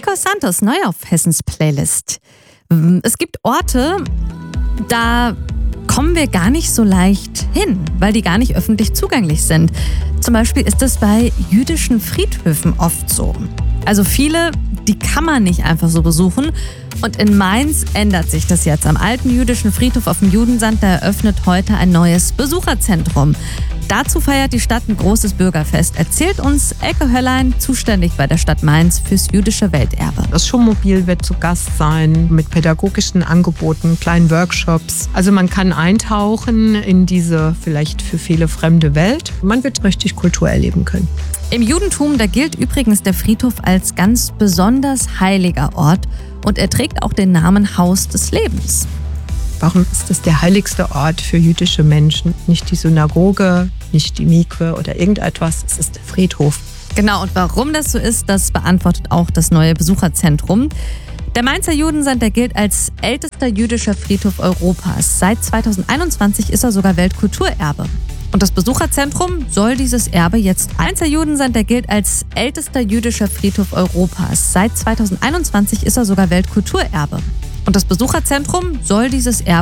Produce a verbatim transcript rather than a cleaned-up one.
Nico Santos, neu auf Hessens Playlist. Es gibt Orte, da kommen wir gar nicht so leicht hin, weil die gar nicht öffentlich zugänglich sind. Zum Beispiel ist das bei jüdischen Friedhöfen oft so. Also viele, die kann man nicht einfach so besuchen. Und in Mainz ändert sich das jetzt. Am alten jüdischen Friedhof auf dem Judensand, da eröffnet heute ein neues Besucherzentrum. Dazu feiert die Stadt ein großes Bürgerfest, erzählt uns Elke Höllein, zuständig bei der Stadt Mainz fürs jüdische Welterbe. Das Schulmobil wird zu Gast sein mit pädagogischen Angeboten, kleinen Workshops. Also man kann eintauchen in diese vielleicht für viele fremde Welt. Man wird richtig Kultur erleben können. Im Judentum, da gilt übrigens der Friedhof als ganz besonders heiliger Ort und er trägt auch den Namen Haus des Lebens. Warum ist es der heiligste Ort für jüdische Menschen? Nicht die Synagoge, nicht die Mikwe oder irgendetwas, es ist der Friedhof. Genau, und warum das so ist, das beantwortet auch das neue Besucherzentrum. Der Mainzer Judensand, der gilt als ältester jüdischer Friedhof Europas. Seit zweitausendeinundzwanzig ist er sogar Weltkulturerbe. Und das Besucherzentrum soll dieses Erbe jetzt Mainzer Judensand, der gilt als ältester jüdischer Friedhof Europas. Seit zweitausendeinundzwanzig ist er sogar Weltkulturerbe. Und das Besucherzentrum soll dieses Erbe